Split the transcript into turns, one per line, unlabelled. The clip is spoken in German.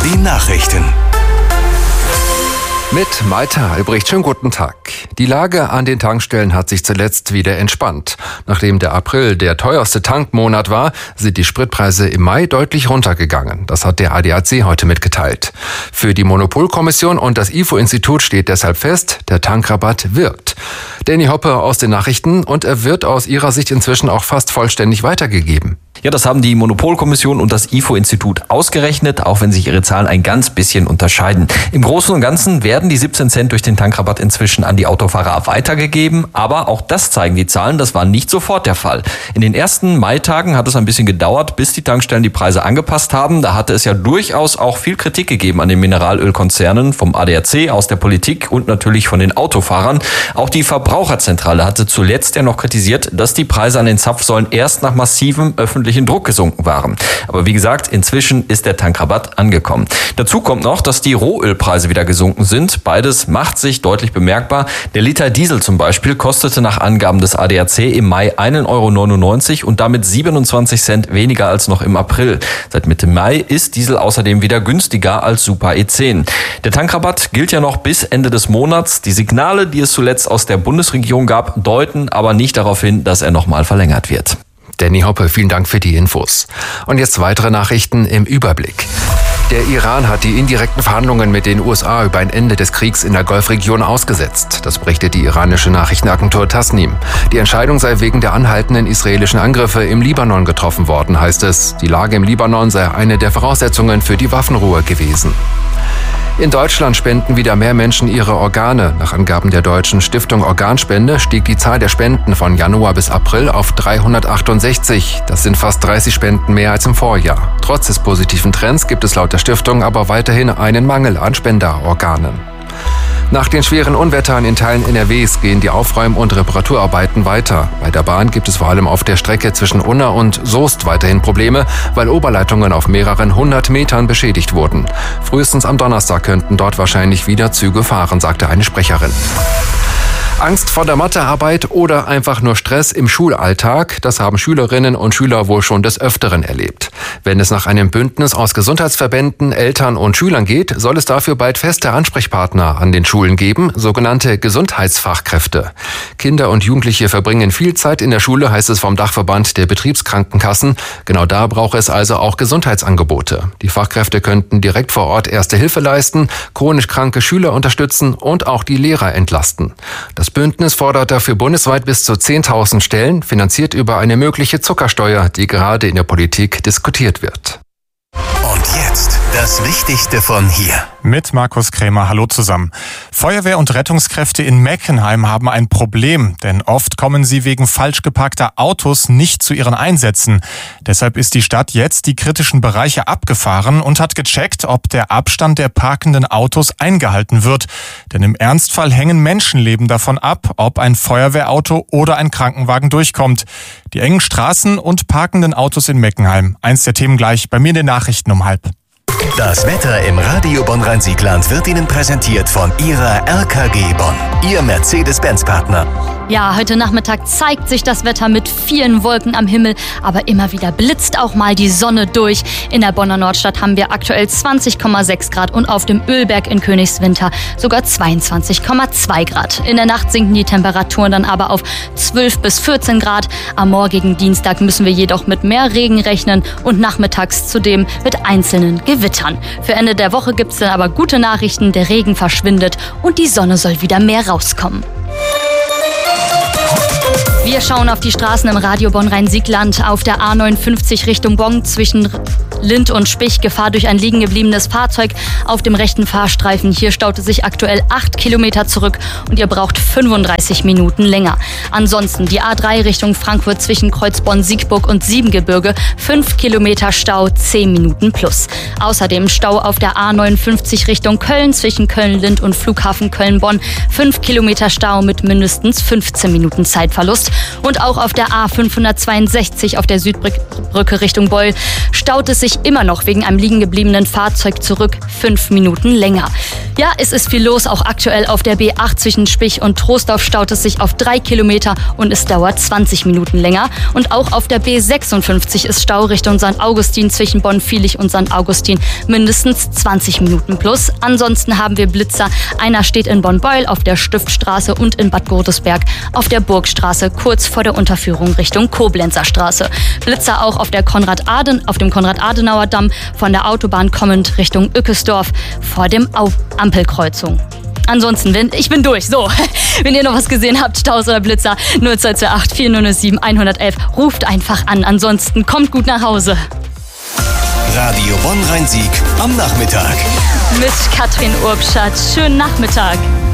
Die Nachrichten.
Mit Malte Albrecht, schönen guten Tag. Die Lage an den Tankstellen hat sich zuletzt wieder entspannt. Nachdem der April der teuerste Tankmonat war, sind die Spritpreise im Mai deutlich runtergegangen. Das hat der ADAC heute mitgeteilt. Für die Monopolkommission und das IFO-Institut steht deshalb fest, der Tankrabatt wirkt. Danny Hoppe aus den Nachrichten, und er wird aus Ihrer Sicht inzwischen auch fast vollständig weitergegeben.
Ja, das haben die Monopolkommission und das IFO-Institut ausgerechnet, auch wenn sich ihre Zahlen ein ganz bisschen unterscheiden. Im Großen und Ganzen werden die 17 Cent durch den Tankrabatt inzwischen an die Autofahrer weitergegeben, aber auch das zeigen die Zahlen, das war nicht sofort der Fall. In den ersten Maitagen hat es ein bisschen gedauert, bis die Tankstellen die Preise angepasst haben. Da hatte es ja durchaus auch viel Kritik gegeben an den Mineralölkonzernen, vom ADAC, aus der Politik und natürlich von den Autofahrern. Auch die Verbraucherzentrale hatte zuletzt ja noch kritisiert, dass die Preise an den Zapfsäulen erst nach massivem öffentlichen Druck gesunken waren. Aber wie gesagt, inzwischen ist der Tankrabatt angekommen. Dazu kommt noch, dass die Rohölpreise wieder gesunken sind. Beides macht sich deutlich bemerkbar. Der Liter Diesel zum Beispiel kostete nach Angaben des ADAC im Mai 1,99 € und damit 27 Cent weniger als noch im April. Seit Mitte Mai ist Diesel außerdem wieder günstiger als Super E10. Der Tankrabatt gilt ja noch bis Ende des Monats. Die Signale, die es zuletzt aus der Bundesregierung gab, deuten aber nicht darauf hin, dass er nochmal verlängert wird.
Danny Hoppe, vielen Dank für die Infos. Und jetzt weitere Nachrichten im Überblick. Der Iran hat die indirekten Verhandlungen mit den USA über ein Ende des Kriegs in der Golfregion ausgesetzt. Das berichtet die iranische Nachrichtenagentur Tasnim. Die Entscheidung sei wegen der anhaltenden israelischen Angriffe im Libanon getroffen worden, heißt es. Die Lage im Libanon sei eine der Voraussetzungen für die Waffenruhe gewesen. In Deutschland spenden wieder mehr Menschen ihre Organe. Nach Angaben der Deutschen Stiftung Organspende stieg die Zahl der Spenden von Januar bis April auf 368. Das sind fast 30 Spenden mehr als im Vorjahr. Trotz des positiven Trends gibt es laut der Stiftung aber weiterhin einen Mangel an Spenderorganen. Nach den schweren Unwettern in Teilen NRWs gehen die Aufräum- und Reparaturarbeiten weiter. Bei der Bahn gibt es vor allem auf der Strecke zwischen Unna und Soest weiterhin Probleme, weil Oberleitungen auf mehreren 100 Metern beschädigt wurden. Frühestens am Donnerstag könnten dort wahrscheinlich wieder Züge fahren, sagte eine Sprecherin. Angst vor der Mathearbeit oder einfach nur Stress im Schulalltag, das haben Schülerinnen und Schüler wohl schon des Öfteren erlebt. Wenn es nach einem Bündnis aus Gesundheitsverbänden, Eltern und Schülern geht, soll es dafür bald feste Ansprechpartner an den Schulen geben, sogenannte Gesundheitsfachkräfte. Kinder und Jugendliche verbringen viel Zeit in der Schule, heißt es vom Dachverband der Betriebskrankenkassen. Genau da braucht es also auch Gesundheitsangebote. Die Fachkräfte könnten direkt vor Ort Erste Hilfe leisten, chronisch kranke Schüler unterstützen und auch die Lehrer entlasten. Das Bündnis fordert dafür bundesweit bis zu 10.000 Stellen, finanziert über eine mögliche Zuckersteuer, die gerade in der Politik diskutiert wird.
Und jetzt das Wichtigste von hier.
Mit Markus Krämer, hallo zusammen. Feuerwehr und Rettungskräfte in Meckenheim haben ein Problem, denn oft kommen sie wegen falsch geparkter Autos nicht zu ihren Einsätzen. Deshalb ist die Stadt jetzt die kritischen Bereiche abgefahren und hat gecheckt, ob der Abstand der parkenden Autos eingehalten wird. Denn im Ernstfall hängen Menschenleben davon ab, ob ein Feuerwehrauto oder ein Krankenwagen durchkommt. Die engen Straßen und parkenden Autos in Meckenheim. Eins der Themen gleich bei mir in den Nachrichten um 12:30.
Das Wetter im Radio Bonn-Rhein-Sieg-Land wird Ihnen präsentiert von Ihrer RKG Bonn, Ihr Mercedes-Benz-Partner.
Ja, heute Nachmittag zeigt sich das Wetter mit vielen Wolken am Himmel, aber immer wieder blitzt auch mal die Sonne durch. In der Bonner Nordstadt haben wir aktuell 20,6 Grad und auf dem Ölberg in Königswinter sogar 22,2 Grad. In der Nacht sinken die Temperaturen dann aber auf 12 bis 14 Grad. Am morgigen Dienstag müssen wir jedoch mit mehr Regen rechnen und nachmittags zudem mit einzelnen Gewittern. Für Ende der Woche gibt es dann aber gute Nachrichten, der Regen verschwindet und die Sonne soll wieder mehr rauskommen. Wir schauen auf die Straßen im Radio Bonn-Rhein-Sieg-Land. Auf der A59 Richtung Bonn zwischen Lind und Spich Gefahr durch ein liegen gebliebenes Fahrzeug auf dem rechten Fahrstreifen. Hier staute sich aktuell 8 Kilometer zurück und ihr braucht 35 Minuten länger. Ansonsten die A3 Richtung Frankfurt zwischen Kreuzbonn-Siegburg und Siebengebirge. 5 Kilometer Stau, 10 Minuten plus. Außerdem Stau auf der A59 Richtung Köln zwischen Köln-Lind und Flughafen Köln-Bonn. 5 Kilometer Stau mit mindestens 15 Minuten Zeitverlust. Und auch auf der A562 auf der Südbrücke Richtung Beul staut es sich sich immer noch wegen einem liegen gebliebenen Fahrzeug zurück, 5 Minuten länger. Ja, es ist viel los, auch aktuell auf der B8 zwischen Spich und Troisdorf staut es sich auf 3 Kilometer und es dauert 20 Minuten länger. Und auch auf der B56 ist Stau Richtung St. Augustin zwischen Bonn-Viehlich und St. Augustin mindestens 20 Minuten plus. Ansonsten haben wir Blitzer. Einer steht in Bonn-Beul auf der Stiftstraße und in Bad Godesberg auf der Burgstraße kurz vor der Unterführung Richtung Koblenzer Straße. Blitzer auch auf dem Konrad-Adenauer-Damm von der Autobahn kommend Richtung Ückesdorf vor dem Ampelkreuzung. Ansonsten, ich bin durch. So, wenn ihr noch was gesehen habt, Staus oder Blitzer, 0228 4007 111, ruft einfach an. Ansonsten kommt gut nach Hause.
Radio Bonn-Rhein-Sieg am Nachmittag.
Mit Katrin Urbschat. Schönen Nachmittag.